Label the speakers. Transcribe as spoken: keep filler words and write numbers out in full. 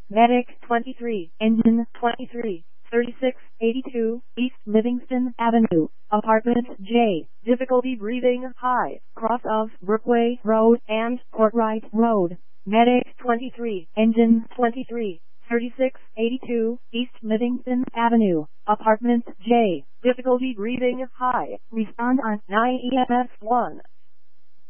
Speaker 1: Medic twenty-three, Engine twenty-three, thirty-six eighty-two, East Livingston Avenue, Apartment J, difficulty breathing high, cross of Brookway Road and Courtright Road. Medic twenty-three, Engine twenty-three, thirty-six eighty-two, East Livingston Avenue, Apartment J, difficulty breathing high, respond on nine E M S one.